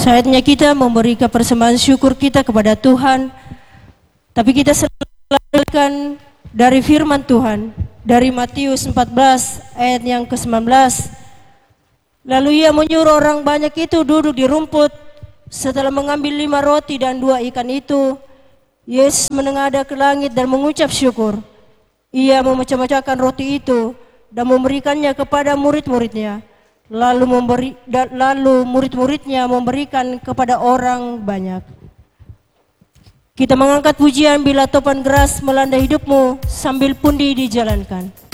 Saatnya kita memberikan persembahan syukur kita kepada Tuhan, tapi kita selalu dari firman Tuhan, dari Matius 14 ayat yang ke-19. Lalu ia menyuruh orang banyak itu duduk di rumput. Setelah mengambil 5 roti dan 2 ikan itu, Yesus menengadah ke langit dan mengucap syukur. Ia memecah-mecahkan roti itu dan memberikannya kepada murid-muridnya. Lalu murid-muridnya memberikan kepada orang banyak. Kita mengangkat pujian bila topan geras melanda hidupmu sambil pundi dijalankan.